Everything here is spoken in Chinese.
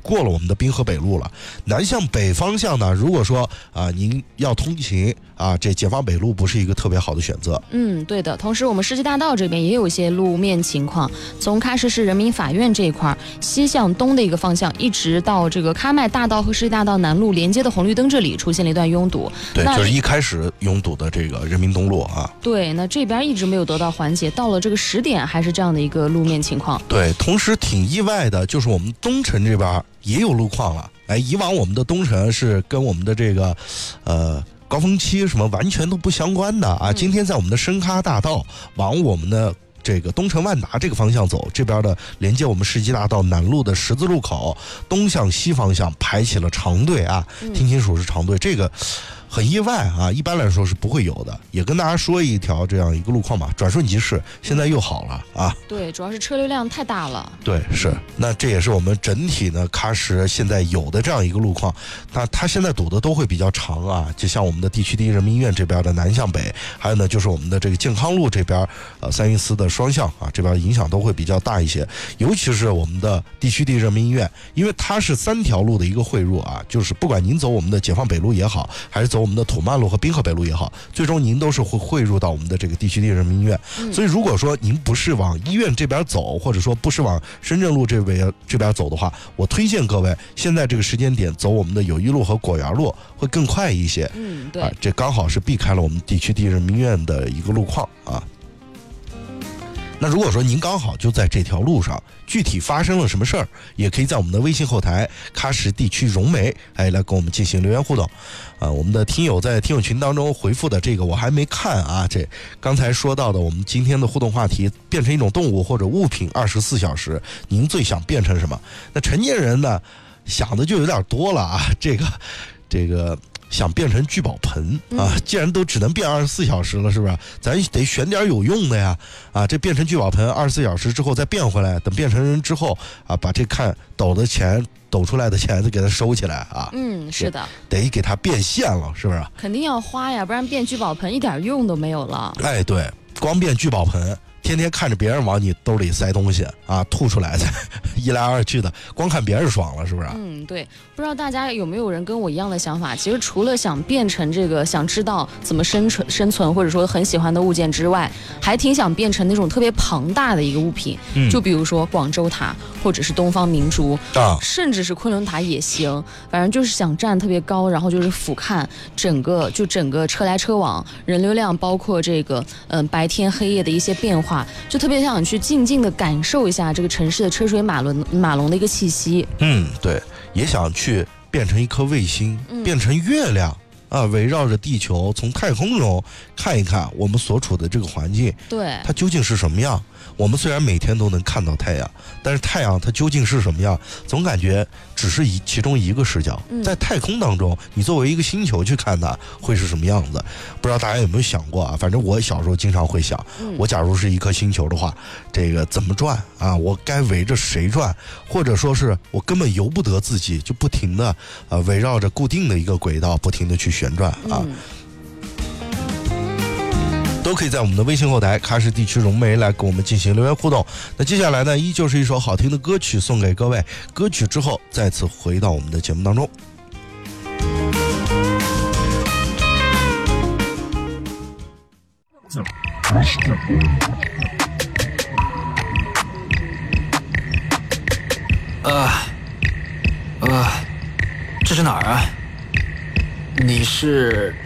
过了我们的滨河北路了。南向北方向呢，如果说您要通勤这解放北路不是一个特别好的选择。 对的。同时我们世纪大道这边也有一些路面情况，从喀什市人民法院这一块西向东的一个方向，一直到这个喀麦大道和世纪大道南路连接的红绿灯这里出现了一段拥堵。 对，就是一开始拥堵的这个人民东路啊。对， 那这边一直没有得到缓解，到了这个10点还是这样的一个路面情况。 对，同时挺意外的，就是我们东城这边也有路况了。以往我们的东城是跟我们的这个高峰期什么完全都不相关的啊。今天在我们的深喀大道往我们的这个东城万达这个方向走，这边的连接我们世纪大道南路的十字路口东向西方向排起了长队啊，听清楚是长队，这个很意外啊，一般来说是不会有的。也跟大家说一条这样一个路况吧，转瞬即逝，现在又好了啊。 对，主要是车流量太大了。 对，是。那这也是我们整体呢喀什现在有的这样一个路况。那它现在堵的都会比较长啊，就像我们的地区第一人民医院这边的南向北，还有呢就是我们的这个健康路这边三运寺的双向啊，这边影响都会比较大一些。尤其是我们的地区第一人民医院，因为它是3条路的一个汇入啊，就是不管您走我们的解放北路也好，还是走我们的土曼路和滨河北路也好，最终您都是会汇入到我们的这个地区第一人民医院。所以如果说您不是往医院这边走，或者说不是往深圳路这边走的话，我推荐各位现在这个时间点走我们的友谊路和果园路会更快一些。 对， 这刚好是避开了我们地区第一人民医院的一个路况啊。那如果说您刚好就在这条路上，具体发生了什么事儿，也可以在我们的微信后台喀什地区融媒来跟我们进行留言互动。我们的听友在听友群当中回复的这个我还没看啊，这刚才说到的我们今天的互动话题，变成一种动物或者物品24小时，您最想变成什么？那成年人呢想的就有点多了啊，这个想变成聚宝盆啊，既然都只能变24小时了，是不是？咱得选点有用的呀！啊，这变成聚宝盆24小时之后再变回来，等变成人之后啊，把这看抖出来的钱再给它收起来啊。 是的， 得给它变现了，是不是？ 肯定要花呀，不然变聚宝盆一点用都没有了。 对，光变聚宝盆。天天看着别人往你兜里塞东西啊，吐出来再一来二去的，光看别人爽了，是不是？ 对，不知道大家有没有人跟我一样的想法？其实除了想变成这个，想知道怎么生存，或者说很喜欢的物件之外，还挺想变成那种特别庞大的一个物品，就比如说广州塔，或者是东方明珠，甚至是昆仑塔也行。反正就是想站特别高，然后就是俯瞰整个车来车往，人流量，包括这个白天黑夜的一些变化。就特别想去静静的感受一下这个城市的车水马龙的一个气息。 对，也想去变成一颗卫星，变成月亮啊，围绕着地球，从太空中看一看我们所处的这个环境， 对， 它究竟是什么样。我们虽然每天都能看到太阳，但是太阳它究竟是什么样，总感觉只是其中一个视角。在太空当中，你作为一个星球去看它会是什么样子，不知道大家有没有想过啊？反正我小时候经常会想，我假如是一颗星球的话，这个怎么转啊？我该围着谁转？或者说是我根本由不得自己，就不停的围绕着固定的一个轨道不停的去旋转啊。都可以在我们的微信后台喀什地区融媒来跟我们进行留言互动。那接下来呢，依旧是一首好听的歌曲送给各位，歌曲之后再次回到我们的节目当中。 这是哪儿啊？你是